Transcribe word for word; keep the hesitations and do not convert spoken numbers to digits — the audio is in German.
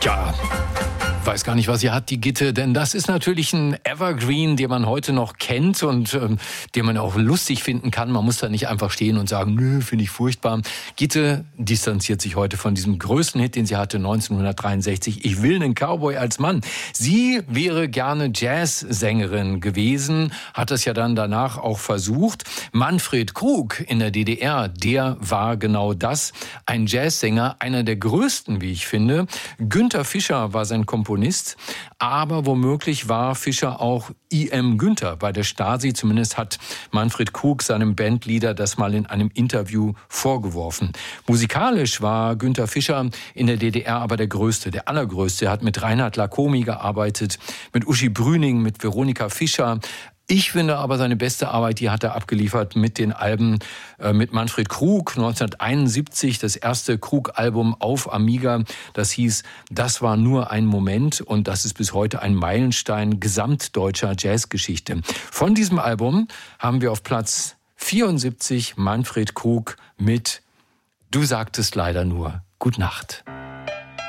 Ja, weiß gar nicht, was sie hat, die Gitte, denn das ist natürlich ein Evergreen, den man heute noch kennt und ähm, den man auch lustig finden kann. Man muss da nicht einfach stehen und sagen, nö, finde ich furchtbar. Gitte distanziert sich heute von diesem größten Hit, den sie hatte, neunzehnhundertdreiundsechzig, Ich will einen Cowboy als Mann. Sie wäre gerne Jazzsängerin gewesen, hat es ja dann danach auch versucht. Manfred Krug in der D D R, der war genau das, ein Jazzsänger, einer der größten, wie ich finde. Günther Fischer war sein Komponist. Aber womöglich war Fischer auch I M Günther bei der Stasi. Zumindest hat Manfred Krug seinem Bandleader das mal in einem Interview vorgeworfen. Musikalisch war Günther Fischer in der D D R aber der Größte, der Allergrößte. Er hat mit Reinhard Lacomi gearbeitet, mit Uschi Brüning, mit Veronika Fischer. Ich finde aber, seine beste Arbeit, die hat er abgeliefert mit den Alben äh, mit Manfred Krug, neunzehnhunderteinundsiebzig, das erste Krug-Album auf Amiga. Das hieß, das war nur ein Moment, und das ist bis heute ein Meilenstein gesamtdeutscher Jazzgeschichte. Von diesem Album haben wir auf Platz vierundsiebzig Manfred Krug mit Du sagtest leider nur Gute Nacht.